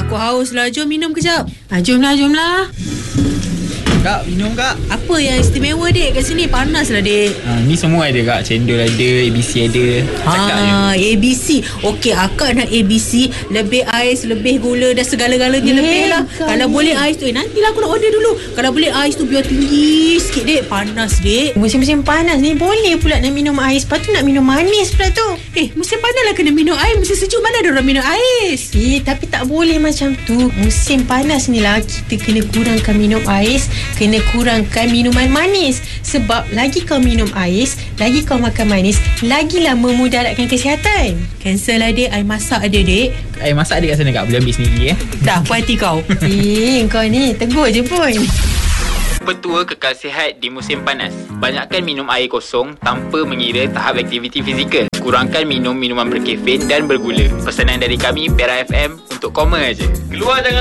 Aku haus lah. Jom minum kejap. Jomlah. Kak, minum kak. Apa yang istimewa dek kat sini? Panas lah dek. Ni semua ada kak. Cendol ada, ABC ada. Cakap je. ABC. Okey, akak nak ABC. Lebih ais, lebih gula dan segala-galanya lebih lah. Kalau boleh ais tu, nantilah aku nak order dulu. Kalau boleh ais tu biar tinggi sikit dek. Panas dek. Musim-musim panas ni boleh pula nak minum ais. Lepas tu nak minum manis pula tu. Musim panas lah kena minum ais. Musim sejuk mana ada orang minum ais? Tapi tak boleh macam tu. Musim panas ni lah kita kena kurangkan minum ais, kena kurangkan minuman manis. Sebab lagi kau minum ais, lagi kau makan manis, lagilah memudaratkan kesihatan. Cancel lah dek. Air masak ada dek. Air masak ada kat sana kak. Boleh ambil sendiri Dah puas hati kau. Kau ni tegur je pun. Petua kekal sihat di musim panas. Banyakkan minum air kosong tanpa mengira tahap aktiviti fizikal. Kurangkan minum minuman berkafein dan bergula. Pesanan dari kami, Pera FM, untuk koma aja. Keluar jangan